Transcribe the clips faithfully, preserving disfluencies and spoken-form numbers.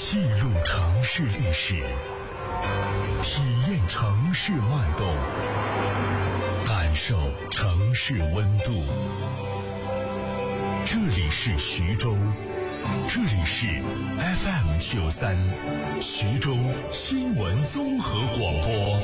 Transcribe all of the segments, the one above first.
记录城市历史，体验城市脉动，感受城市温度。这里是徐州，这里是 F M 九三，徐州新闻综合广播。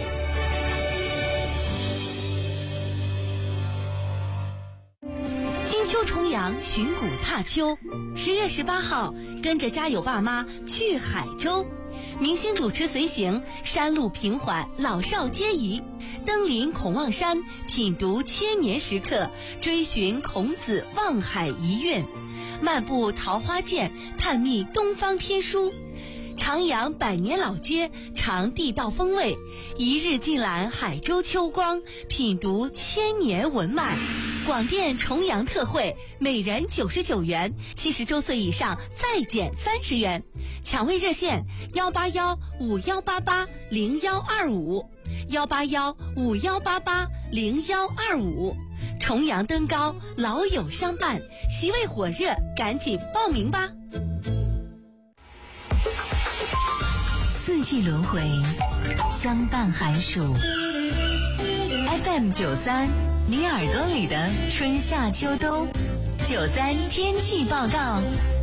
金秋重阳，寻古踏秋。十月十八号，跟着家有爸妈去海州，明星主持随行，山路平缓，老少皆宜。登临孔望山，品读千年石刻，追寻孔子望海遗韵，漫步桃花涧，探秘东方天书。徜徉百年老街，尝地道风味，一日尽览海州秋光，品读千年文脉。广电重阳特惠，每人九十九元，七十周岁以上再减三十元。抢位热线：幺八幺五幺八八零幺二五，幺八幺五幺八八零幺二五。重阳登高，老友相伴，席位火热，赶紧报名吧！ 四季轮回，相伴寒暑。F M 九三，你耳朵里的春夏秋冬。九三天气报告，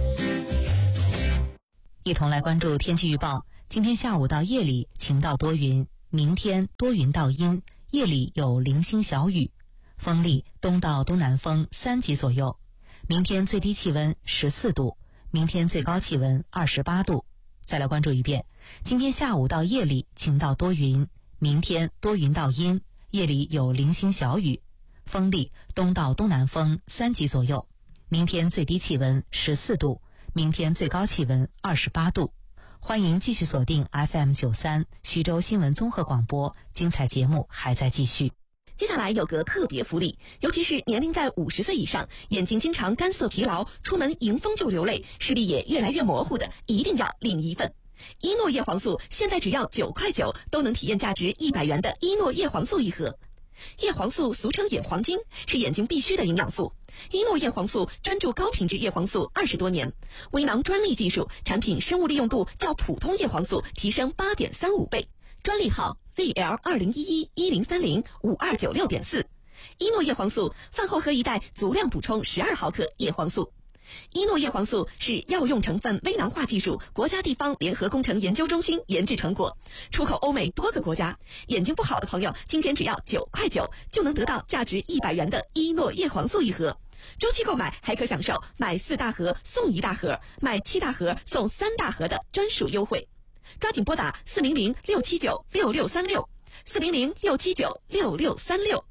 一同来关注天气预报。今天下午到夜里晴到多云，明天多云到阴，夜里有零星小雨，风力东到东南风三级左右。明天最低气温十四度，明天最高气温二十八度。再来关注一遍，今天下午到夜里晴到多云，明天多云到阴，夜里有零星小雨，风力东到东南风三级左右。明天最低气温十四度，明天最高气温二十八度。欢迎继续锁定 F M 九三徐州新闻综合广播，精彩节目还在继续。 接下来有个特别福利，尤其是年龄在五十岁以上，眼睛经常干涩疲劳，出门迎风就流泪，视力也越来越模糊的，一定要领一份。伊诺叶黄素现在只要九块九，都能体验价值一百元的伊诺叶黄素一盒。叶黄素俗称眼黄金，是眼睛必需的营养素。伊诺叶黄素专注高品质叶黄素二十多年，微囊专利技术，产品生物利用度较普通叶黄素提升 八点三五 倍，专利号 Z L 二零一一一零三零五二九六点四。伊诺叶黄素饭后喝一袋，足量补充十二毫克叶黄素。伊诺叶黄素是药用成分微囊化技术国家地方联合工程研究中心研制成果，出口欧美多个国家。眼睛不好的朋友，今天只要九块九就能得到价值一百元的伊诺叶黄素一盒。周期购买还可享受买四大盒送一大盒，买七大盒送三大盒的专属优惠。抓紧拨打四零零六七九六六三六，四零零六七九六六三六。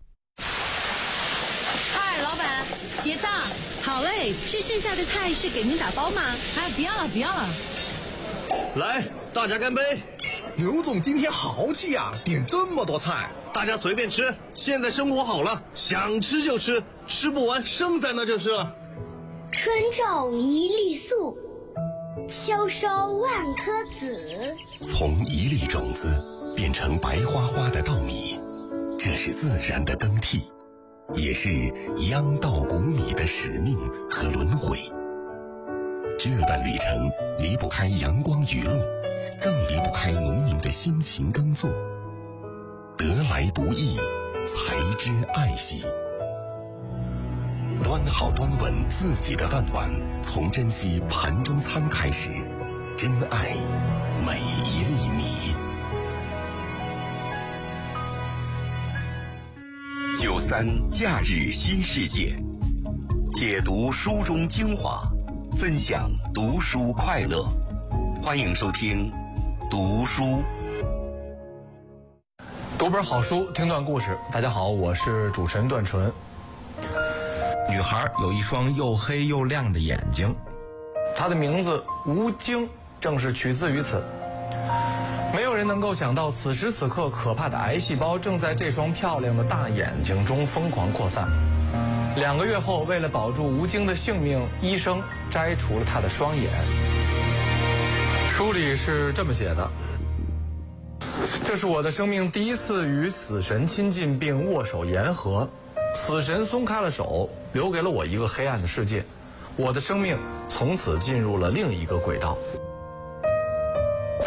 嗨，老板，结账。 好嘞，这剩下的菜是给您打包吗？ 哎，不要了，不要了。 来，大家干杯！ 刘总今天豪气啊，点这么多菜， 大家随便吃。现在生活好了，想吃就吃，吃不完剩在那就是了。 春种一粒粟，秋收万颗子。 从一粒种子变成白花花的稻米，这是自然的更替，也是秧稻谷米的使命和轮回。这段旅程离不开阳光雨露，更离不开农民的辛勤耕作。得来不易，才知爱惜。端好端稳自己的饭碗，从珍惜盘中餐开始，珍爱每一粒米。九三假日新世界，解读书中精华，分享读书快乐。欢迎收听读书。 读本好书，听段故事。大家好，我是主持人段纯。女孩有一双又黑又亮的眼睛，她的名字吴京，正是取自于此。没有人能够想到，此时此刻可怕的癌细胞正在这双漂亮的大眼睛中疯狂扩散。两个月后，为了保住吴京的性命，医生摘除了他的双眼。书里是这么写的：这是我的生命第一次与死神亲近并握手言和，死神松开了手，留给了我一个黑暗的世界，我的生命从此进入了另一个轨道。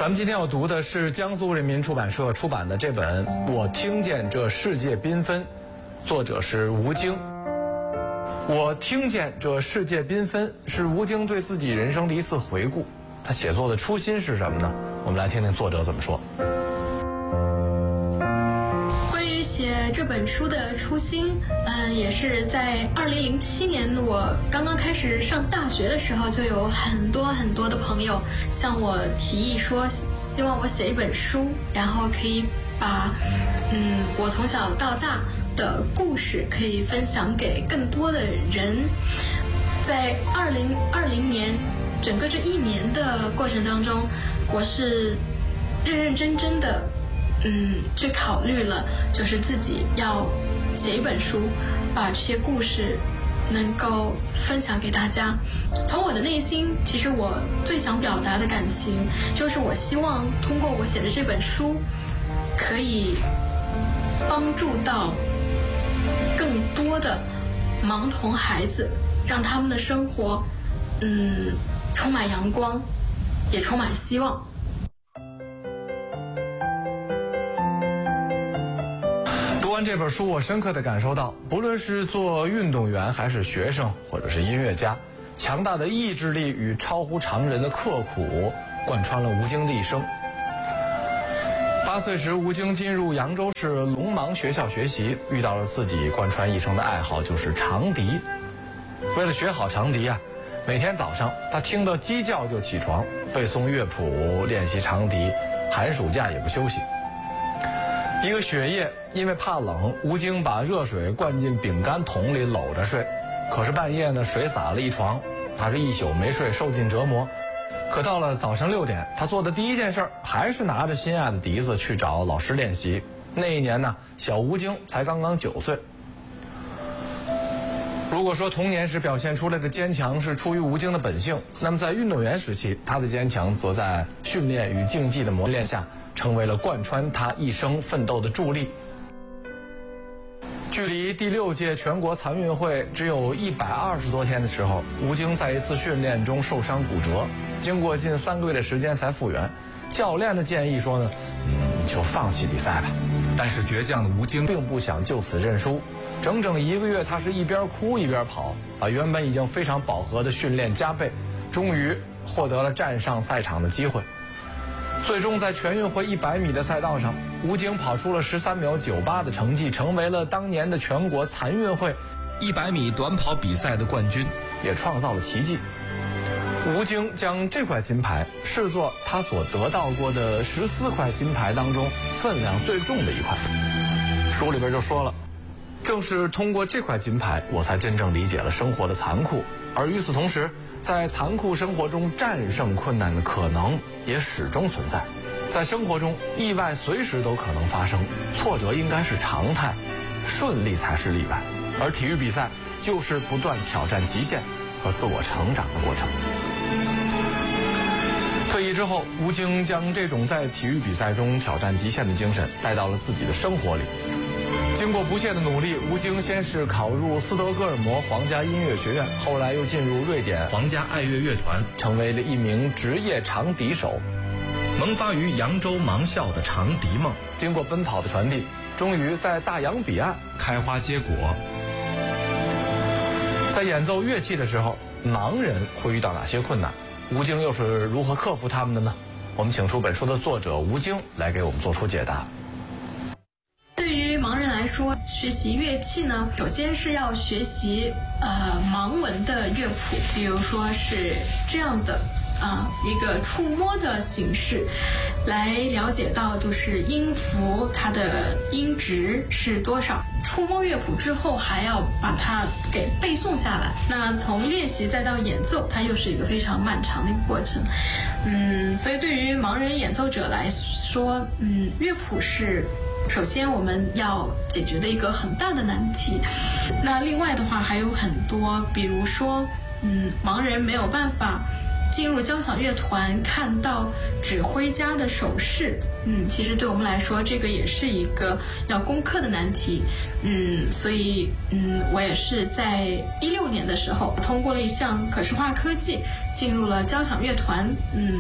咱们今天要读的是江苏人民出版社出版的这本《我听见这世界缤纷》，作者是吴京。我听见这世界缤纷是吴京对自己人生的一次回顾。他写作的初心是什么呢？我们来听听作者怎么说。 关于写这本书的初心，嗯，也是在二零零七年我刚刚开始上大学的时候，就有很多很多的朋友向我提议说，希望我写一本书，然后可以把嗯我从小到大的故事可以分享给更多的人。在二零二零年整个这一年的过程当中，我是认认真真的嗯去考虑了，就是自己要写一本书，把这些故事能够分享给大家。从我的内心，其实我最想表达的感情就是我希望通过我写的这本书可以帮助到更多的盲童孩子，让他们的生活嗯充满阳光，也充满希望。 读完这本书，我深刻地感受到，不论是做运动员还是学生或者是音乐家，强大的意志力与超乎常人的刻苦贯穿了吴京的一生。八岁时，吴京进入扬州市聋盲学校学习，遇到了自己贯穿一生的爱好，就是长笛。为了学好长笛啊，每天早上他听到鸡叫就起床，背诵乐谱，练习长笛，寒暑假也不休息。一个雪夜，因为怕冷，吴京把热水灌进饼干桶里搂着睡。可是半夜呢，水洒了一床，他是一宿没睡，受尽折磨。可到了早上六点，他做的第一件事还是拿着心爱的笛子去找老师练习。那一年呢，小吴京才刚刚九岁。如果说童年时表现出来的坚强是出于吴京的本性，那么在运动员时期，他的坚强则在训练与竞技的磨练下，成为了贯穿他一生奋斗的助力。距离第六届全国残运会只有一百二十多天的时候，吴京在一次训练中受伤骨折，经过近三个月的时间才复原。教练的建议说呢，嗯，就放弃比赛吧。但是倔强的吴京并不想就此认输，整整一个月，他是一边哭一边跑，把原本已经非常饱和的训练加倍，终于获得了站上赛场的机会。最终在全运会一百米的赛道上，吴京跑出了十三秒九八的成绩，成为了当年的全国残运会一百米短跑比赛的冠军，也创造了奇迹。吴京将这块金牌视作他所得到过的十四块金牌当中分量最重的一块。书里边就说了，正是通过这块金牌，我才真正理解了生活的残酷，而与此同时，在残酷生活中战胜困难的可能也始终存在。在生活中，意外随时都可能发生，挫折应该是常态，顺利才是例外。而体育比赛就是不断挑战极限和自我成长的过程。退役之后，吴京将这种在体育比赛中挑战极限的精神带到了自己的生活里。经过不懈的努力，吴京先是考入斯德哥尔摩皇家音乐学院，后来又进入瑞典皇家爱乐乐团，成为了一名职业长笛手。萌发于扬州盲校的长笛梦，经过奔跑的传递，终于在大洋彼岸开花结果。在演奏乐器的时候，盲人会遇到哪些困难？吴京又是如何克服他们的呢？我们请出本书的作者吴京来给我们做出解答。 对于盲人来说，学习乐器呢，首先是要学习呃盲文的乐谱，比如说是这样的啊、呃、一个触摸的形式，来了解到就是音符它的音值是多少。触摸乐谱之后，还要把它给背诵下来。那从练习再到演奏，它又是一个非常漫长的一个过程。嗯，所以对于盲人演奏者来说，嗯，乐谱是首先我们要解决的一个很大的难题。那另外的话还有很多，比如说，嗯，盲人没有办法进入交响乐团看到指挥家的手势，嗯，其实对我们来说，这个也是一个要攻克的难题，嗯，所以，嗯，我也是在一六年的时候，通过了一项可视化科技，进入了交响乐团，嗯，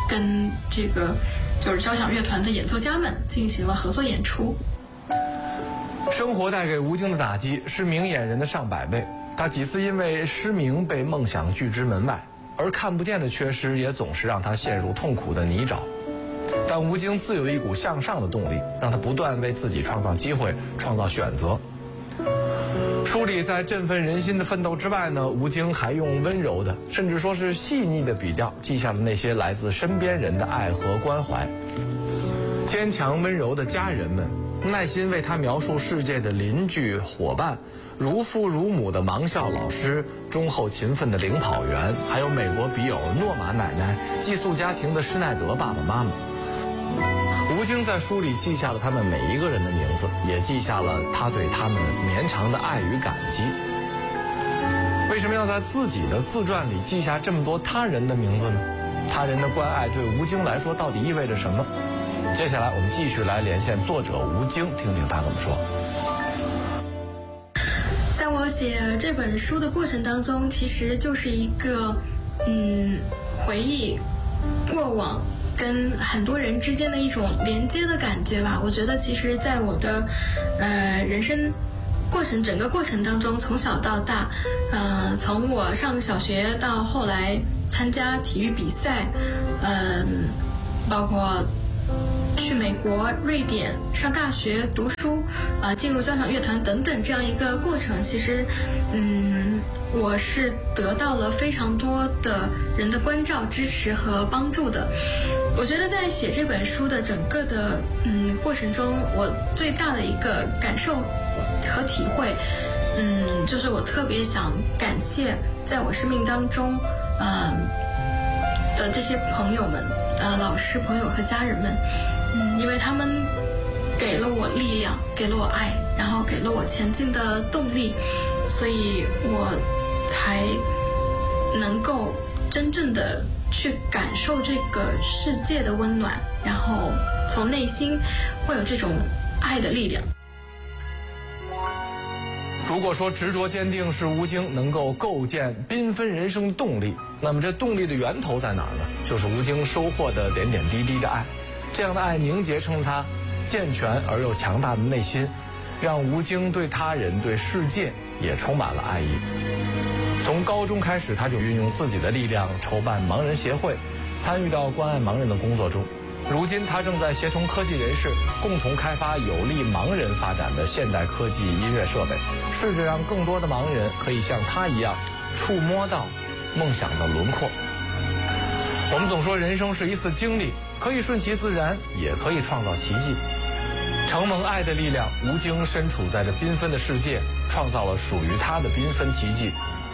跟这个就是交响乐团的演奏家们进行了合作演出。 生活带给吴京的打击是明眼人的上百倍，他几次因为失明被梦想拒之门外，而看不见的缺失也总是让他陷入痛苦的泥沼。但吴京自有一股向上的动力，让他不断为自己创造机会，创造选择。书里在振奋人心的奋斗之外呢，吴京还用温柔的，甚至说是细腻的笔调，记下了那些来自身边人的爱和关怀。坚强温柔的家人们，耐心为他描述世界的邻居伙伴，如父如母的盲校老师，忠厚勤奋的领跑员，还有美国笔友诺玛奶奶，寄宿家庭的施耐德爸爸妈妈。吴京在书里记下了他们每一个人的名字，也记下了他对他们绵长的爱与感激。为什么要在自己的自传里记下这么多他人的名字呢？他人的关爱对吴京来说到底意味着什么？接下来我们继续来连线作者吴京，听听他怎么说。 在我写这本书的过程当中，其实就是一个嗯回忆过往跟很多人之间的一种连接的感觉吧。我觉得其实在我的呃人生过程整个过程当中，从小到大，呃从我上小学到后来参加体育比赛，嗯、呃、包括去美国、瑞典上大学读书，呃，进入交响乐团等等这样一个过程，其实，嗯，我是得到了非常多的人的关照、支持和帮助的。我觉得在写这本书的整个的嗯过程中，我最大的一个感受和体会，嗯，就是我特别想感谢在我生命当中，嗯、呃、的这些朋友们。呃，老师、朋友和家人们，嗯，因为他们给了我力量，给了我爱，然后给了我前进的动力，所以我才能够真正的去感受这个世界的温暖，然后从内心会有这种爱的力量。 如果说执着坚定是吴京能够构建缤纷人生的动力，那么这动力的源头在哪儿呢？就是吴京收获的点点滴滴的爱。这样的爱凝结成了他健全而又强大的内心，让吴京对他人、对世界也充满了爱意。从高中开始，他就运用自己的力量筹办盲人协会，参与到关爱盲人的工作中。如今他正在协同科技人士共同开发有利盲人发展的现代科技音乐设备，试着让更多的盲人可以像他一样触摸到梦想的轮廓。我们总说人生是一次经历，可以顺其自然，也可以创造奇迹。承蒙爱的力量，吴京身处在这缤纷的世界，创造了属于他的缤纷奇迹，